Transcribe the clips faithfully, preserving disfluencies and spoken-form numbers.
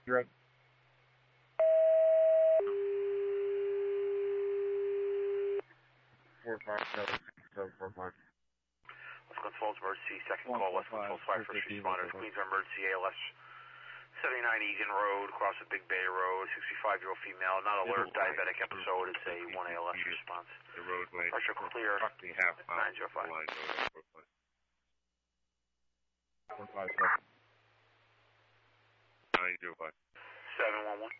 You're at four five seven six seven four five. West Control's emergency, second call, West Control's fire first responders, Queens emergency, A L S seventy-nine Egan Road, across the Big Bay Road, sixty-five-year-old female, not alert, diabetic episode, it's a one A L S response. The roadway. Pressure clear, Approximately half mile. nine zero five. Four five seven. Nine zero five. seven one one.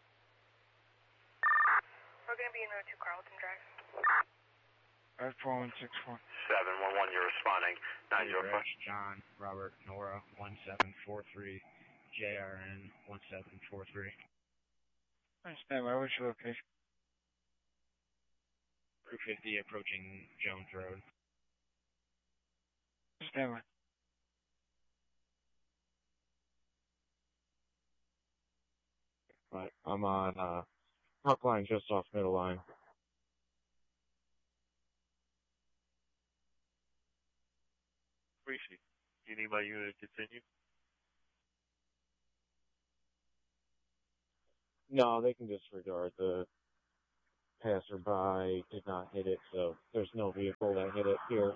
We're going to be in road two Carlton Drive. Five four one six four. seven one one, you're responding, nine zero five. John, Robert, Nora, one seven four three, J R N, one seven four three. Understand, why? What's your location? two fifty approaching Jones Road. Understand, why? Right, I'm on, uh, Hawk Line just off middle line. Appreciate it. You need my unit to continue? No, they can disregard the passerby did not hit it, so there's no vehicle that hit it here.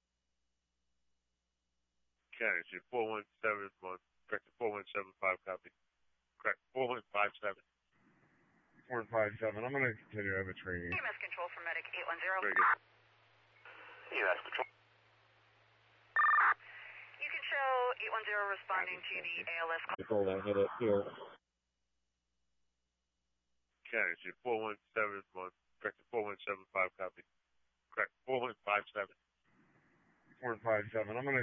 County, so four one seven one, correct, four one seven five copy. Correct, four one five seven. four five seven, I'm gonna continue to have a training. E M S control for medic eight one zero. Very good. E M S control. You can show eight one zero responding to the A L S. Vehicle that hit it here. County, so four one seven one, correct, four one seven five copy. Correct, four one five seven. four five seven, I'm gonna